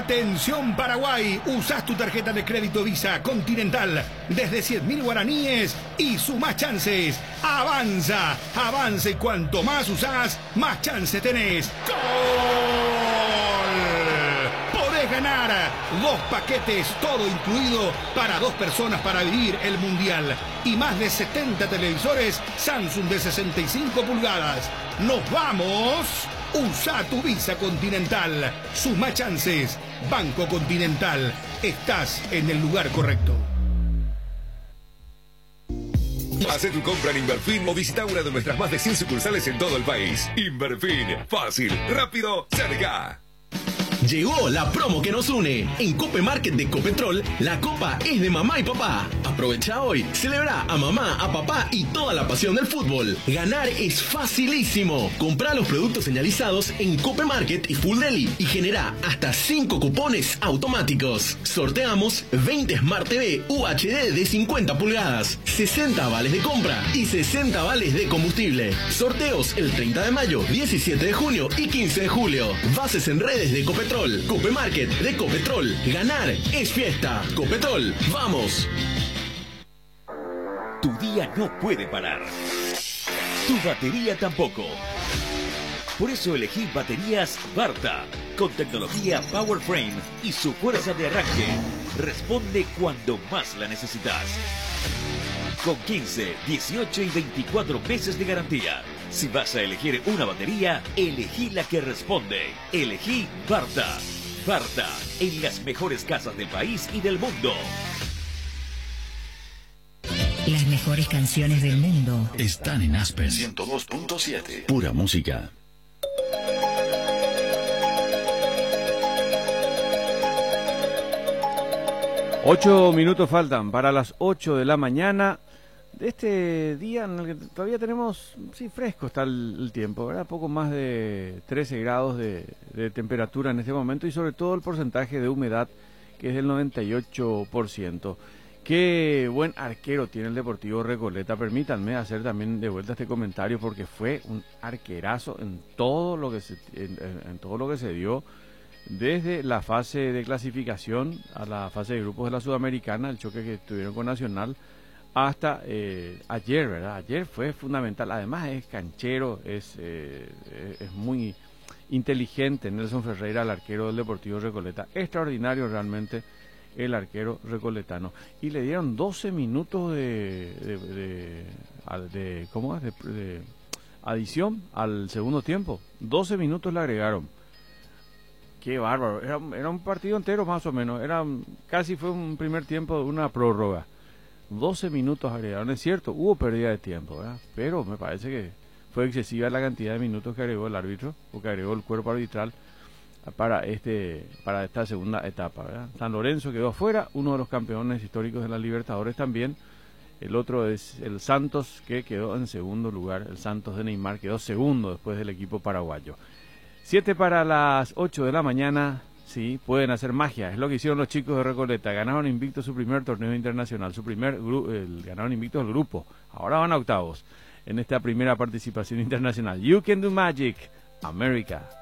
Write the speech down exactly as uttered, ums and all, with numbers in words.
Atención Paraguay, usás tu tarjeta de crédito Visa Continental desde cien mil guaraníes y sumás chances. Avanza, avanza y cuanto más usás, más chance tenés. ¡Gol! Podés ganar dos paquetes, todo incluido para dos personas para vivir el Mundial y más de setenta televisores Samsung de sesenta y cinco pulgadas. ¡Nos vamos! Usa tu Visa Continental. Suma chances. Banco Continental. Estás en el lugar correcto. Haz tu compra en Inverfin o visita una de nuestras más de cien sucursales en todo el país. Inverfin. Fácil, rápido, cerca. Llegó la promo que nos une. En Cope Market de Copetrol, la copa es de mamá y papá. Aprovecha hoy, celebra a mamá, a papá y toda la pasión del fútbol. Ganar es facilísimo. Comprá los productos señalizados en Cope Market y Full Deli y genera hasta cinco cupones automáticos. Sorteamos veinte Smart T V U H D de cincuenta pulgadas, sesenta vales de compra y sesenta vales de combustible. Sorteos el treinta de mayo, diecisiete de junio y quince de julio. Bases en redes de Copetrol. Cope Market de Copetrol. Ganar es fiesta. Copetrol, vamos. Tu día no puede parar. Tu batería tampoco. Por eso elegí baterías Varta, con tecnología Power Frame y su fuerza de arranque. Responde cuando más la necesitas. Con quince, dieciocho y veinticuatro meses de garantía. Si vas a elegir una batería, elegí la que responde. Elegí Varta. Varta, en las mejores casas del país y del mundo. Las mejores canciones del mundo están en Aspen ciento dos punto siete. Pura música. Ocho minutos faltan para las ocho de la mañana de este día en el que todavía tenemos, sí, fresco está el, el tiempo, ¿verdad? Poco más de trece grados de, de temperatura en este momento y sobre todo el porcentaje de humedad que es del noventa y ocho por ciento. Qué buen arquero tiene el Deportivo Recoleta. Permítanme hacer también de vuelta este comentario porque fue un arquerazo en todo lo que se, en, en todo lo que se dio desde la fase de clasificación a la fase de grupos de la Sudamericana, el choque que tuvieron con Nacional, hasta eh, ayer, ¿verdad? Ayer fue fundamental. Además es canchero, es, eh, es muy inteligente Nelson Ferreira, el arquero del Deportivo Recoleta. Extraordinario realmente el arquero recoletano. Y le dieron doce minutos de, de, de, de, de ¿cómo es? De, de adición al segundo tiempo. doce minutos le agregaron. Qué bárbaro. Era, era un partido entero más o menos. Era casi fue un primer tiempo de una prórroga. doce minutos agregaron. Es cierto, hubo pérdida de tiempo, ¿verdad? Pero me parece que fue excesiva la cantidad de minutos que agregó el árbitro o que agregó el cuerpo arbitral para este para esta segunda etapa, ¿verdad? San Lorenzo quedó afuera, uno de los campeones históricos de la Libertadores también. El otro es el Santos, que quedó en segundo lugar. El Santos de Neymar quedó segundo después del equipo paraguayo. Siete para las ocho de la mañana. Sí, pueden hacer magia. Es lo que hicieron los chicos de Recoleta. Ganaron invicto su primer torneo internacional. Su primer gru el, ganaron invicto el grupo. Ahora van a octavos en esta primera participación internacional. You can do magic, America.